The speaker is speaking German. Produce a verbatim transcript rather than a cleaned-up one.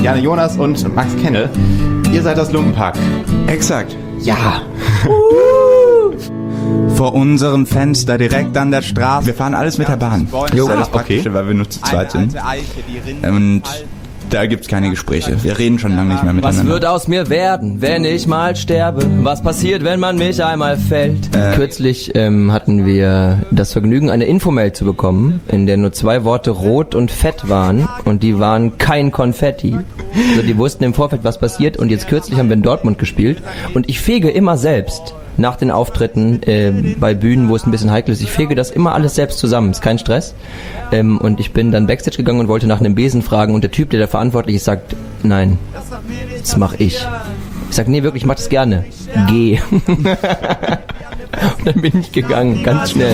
Janne Jonas und Max Kenne. Ihr seid das Lumpenpack. Exakt. Ja. Vor unserem Fenster, direkt an der Straße. Wir fahren alles mit der Bahn. Das ist ja das Praktische, okay. weil wir nur zu zweit sind. Und da gibt's keine Gespräche. Wir reden schon lange nicht mehr miteinander. Was wird aus mir werden, wenn ich mal sterbe? Was passiert, wenn man mich einmal fällt? Äh. Kürzlich ähm, hatten wir das Vergnügen, eine Infomail zu bekommen, in der nur zwei Worte rot und fett waren. Und die waren kein Konfetti. Also die wussten im Vorfeld, was passiert. Und jetzt kürzlich haben wir in Dortmund gespielt. Und ich fege immer selbst. Nach den Auftritten äh, bei Bühnen, wo es ein bisschen heikel ist. Ich fege das immer alles selbst zusammen, ist kein Stress. Ähm, und ich bin dann Backstage gegangen und wollte nach einem Besen fragen und der Typ, der da verantwortlich ist, sagt, nein, das mach ich. Ich sag, nee, wirklich, ich mach das gerne. Geh. Und dann bin ich gegangen, ganz schnell.